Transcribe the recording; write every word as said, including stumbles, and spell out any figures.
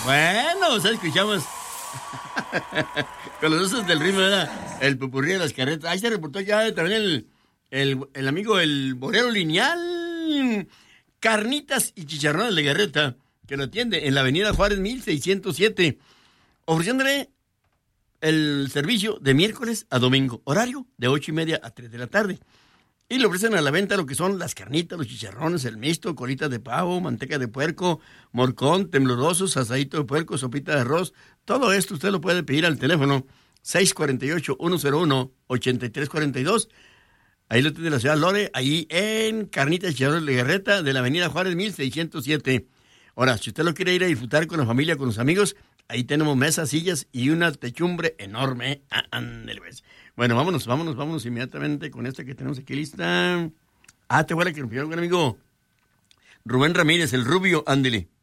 Bueno, o sea, escuchamos con los usos del ritmo, ¿verdad? El popurrí de las carretas. Ahí se reportó ya también el, el, el amigo, el bolero lineal. Carnitas y chicharrones de Garreta, que lo atiende en la avenida Juárez mil seiscientos siete, ofreciéndole el servicio de miércoles a domingo, horario de ocho y media a tres de la tarde. Y le ofrecen a la venta lo que son las carnitas, los chicharrones, el mixto, colitas de pavo, manteca de puerco, morcón, temblorosos, asadito de puerco, sopita de arroz. Todo esto usted lo puede pedir al teléfono seis cuatro ocho, uno cero uno, ocho tres cuatro dos. Ahí lo tiene la ciudad Lore, ahí en Carnitas y Chicharrones de Garreta, de la avenida Juárez mil seiscientos siete. Ahora, si usted lo quiere ir a disfrutar con la familia, con los amigos, ahí tenemos mesas, sillas y una techumbre enorme. Ah, ándale, pues. Bueno, vámonos, vámonos, vámonos inmediatamente con esta que tenemos aquí lista. Ah, te voy a que nos pidió un amigo Rubén Ramírez, el rubio, ándele.